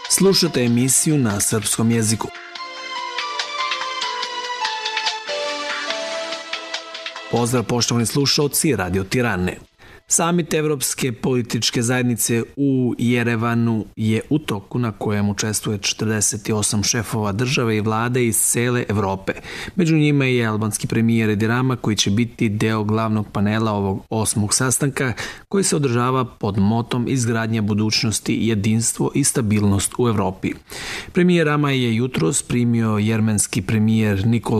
Slušate emisiju na srpskom jeziku. Pozdrav poštovani slušalci Radio Tirane. Samit Evropske političke zajednice u Jerevanu je u toku na kojem učestvuje 48 šefova države i vlade iz cele Evrope. Među njima je albanski premijer Edi Rama koji će biti deo glavnog panela ovog 8. sastanka koji se održava pod motom izgradnja budućnosti, jedinstvo i stabilnost u Evropi. Premijer Rama je jutros primio jermenski premijer Nikol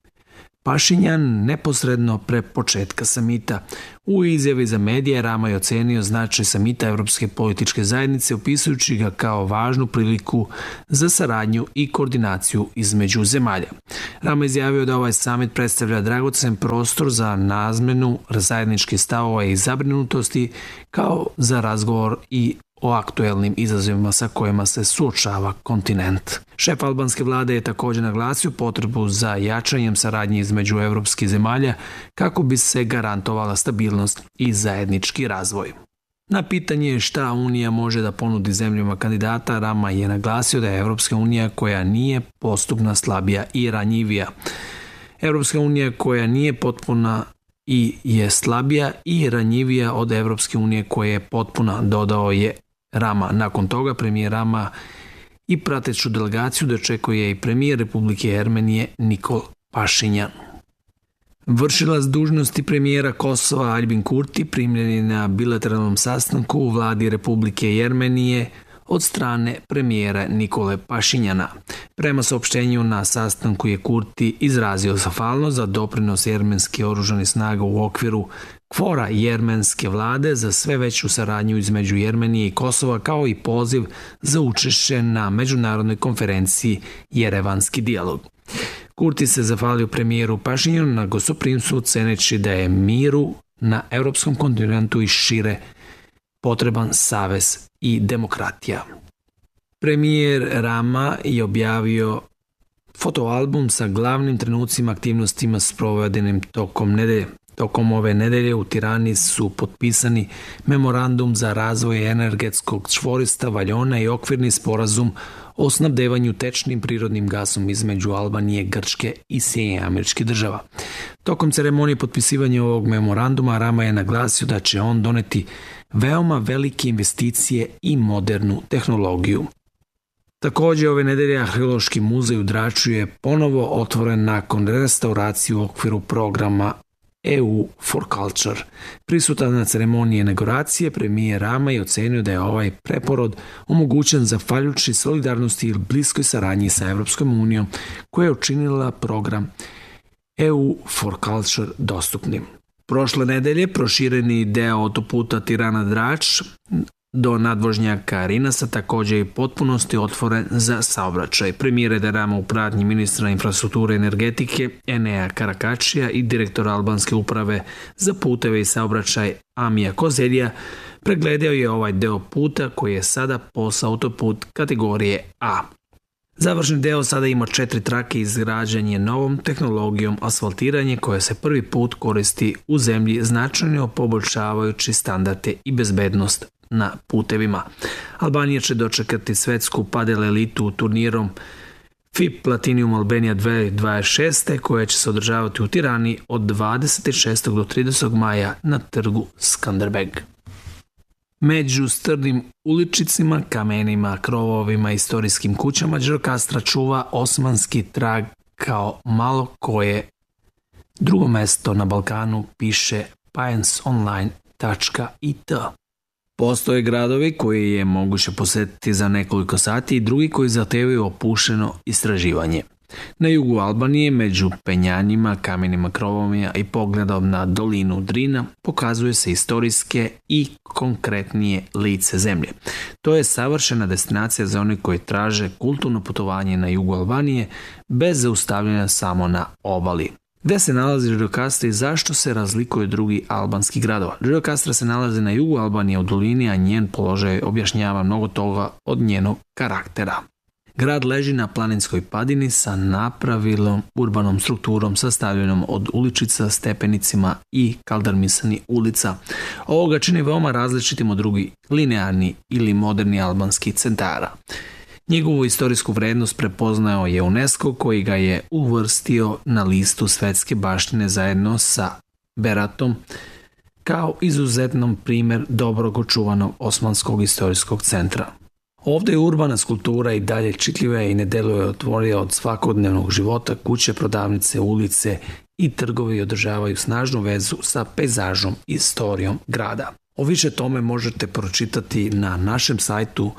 Pašinjan neposredno pre početka samita. U izjavi za medije Rama je ocenio značaj samita Evropske političke zajednice, opisujući ga kao važnu priliku za saradnju i koordinaciju između zemalja. Rama je izjavio da ovaj samit predstavlja dragocen prostor za razmenu zajedničkih stavova i zabrinutosti, kao za razgovor i o aktuelnim izazovima sa kojima se suočava kontinent. Šef albanske vlade je također naglasio potrebu za jačanjem saradnje između evropskih zemalja kako bi se garantovala stabilnost i zajednički razvoj. Na pitanje šta Unija može da ponudi zemljama kandidata, Rama je naglasio da je Evropska unija koja nije postupna, slabija i ranjivija. Evropska unija koja nije potpuna i je slabija i ranjivija od Evropske unije koja je potpuna, dodao je Rama. Nakon toga premijer Rama i prateću delegaciju dočekuje i premijer Republike Jermenije Nikol Pašinjan. Vršilac dužnosti premijera Kosova Aljbin Kurti primljen je na bilateralnom sastanku u vladi Republike Jermenije od strane premijera Nikole Pašinjana. Prema saopštenju na sastanku je Kurti izrazio zahvalnost za doprinos jermenske oružane snaga u okviru kvora jermenske vlade za sve veću saradnju između Jermenije i Kosova, kao i poziv za učešće na međunarodnoj konferenciji Jerevanski dijalog. Kurti se zahvalio premijeru Pašinjanu na gostoprimstvu, ceneći da je miru na evropskom kontinentu i šire potreban savez i demokratija. Premijer Rama je objavio fotoalbum sa glavnim trenucima aktivnostima sprovedenim tokom nedelje. Tokom ove nedelje u Tirani su potpisani memorandum za razvoj energetskog čvorišta Valjona i okvirni sporazum o snabdevanju tečnim prirodnim gasom između Albanije, Grčke i Sjedinjenih Američkih Država. Tokom ceremonije potpisivanja ovog memoranduma Rama je naglasio da će on doneti veoma velike investicije i modernu tehnologiju. Također ove nedelje Arheološki muzej u Draču je ponovo otvoren nakon restauracije u okviru programa EU for Culture. Prisutan na ceremoniji inauguracije premijer Rama je ocenio da je ovaj preporod omogućen zahvaljujući solidarnosti i bliskoj saradnji sa Evropskom unijom koja je učinila program EU for Culture dostupnim. Prošle nedelje prošireni deo autoputa Tirana-Drač do nadvožnjaka Rinasa također je potpunosti otvoren za saobraćaj. Premijer Edi Rama u pratnji ministra infrastrukture i energetike Enea Karakačija i direktora albanske uprave za puteve i saobraćaj Amija Kozelja pregledao je ovaj deo puta koji je sada autoput kategorije A. Završni deo sada ima 4 trake i izgrađen je novom tehnologijom asfaltiranje koja se prvi put koristi u zemlji, značajno poboljšavajući standarde i bezbednost na putevima. Albanija će dočekati svetsku padel elitu turnirom FIP Platinum Albania 2026. koja će se održavati u Tirani od 26. do 30. maja na trgu Skanderbeg. Među strnim uličicima, kamenima, krovovima i istorijskim kućama Gjirokastra čuva osmanski trag kao malo koje. Drugo mesto na Balkanu, piše pajensonline.it. Postoje gradovi koji je moguće posjetiti za nekoliko sati i drugi koji zahtevaju opušteno istraživanje. Na jugu Albanije, među penjanjima, kamenima krovovima i pogledom na dolinu Drina, pokazuje se istorijske i konkretnije lice zemlje. To je savršena destinacija za one koji traže kulturno putovanje na jugu Albanije bez zaustavljanja samo na obali. Gde se nalazi Gjirokastra i zašto se razlikuje od drugih albanskih gradova? Gjirokastra se nalazi na jugu Albanije u dolini, a njen položaj objašnjava mnogo toga od njenog karaktera. Grad leži na planinskoj padini sa napravilom urbanom strukturom sastavljenom od uličica, stepenicima i kaldarmisani ulica. Ovo ga čini veoma različitim od drugih linearni ili moderni albanskih centara. Njegovu istorijsku vrednost prepoznao je UNESCO koji ga je uvrstio na listu svetske baštine zajedno sa Beratom kao izuzetnom primer dobrog očuvanog osmanskog istorijskog centra. Ovde je urbana skulptura i dalje čitljiva i ne deluje otvorija od svakodnevnog života, kuće, prodavnice, ulice i trgovi održavaju snažnu vezu sa pejzažom i istorijom grada. O više tome možete pročitati na našem sajtu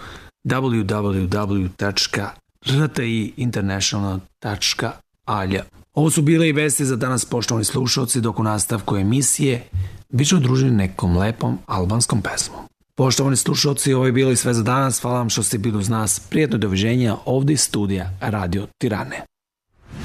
www.rtiinternational.alj. Ovo su bile i vesti za danas, poštovani slušalci, dok u nastavku emisije bit ćemo druženi nekom lepom albanskom pesmom. Poštovani slušalci, ovo je bilo i sve za danas. Hvala vam što ste bili uz nas. Prijetno doviđenja ovdje iz studija Radio Tirane.